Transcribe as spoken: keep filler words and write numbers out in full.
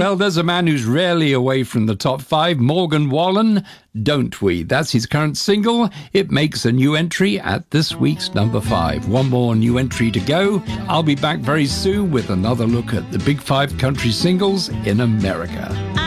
Well, there's a man who's rarely away from the top five, Morgan Wallen, Don't We? That's his current single. It makes a new entry at this week's number five. One more new entry to go. I'll be back very soon with another look at the big five country singles in America.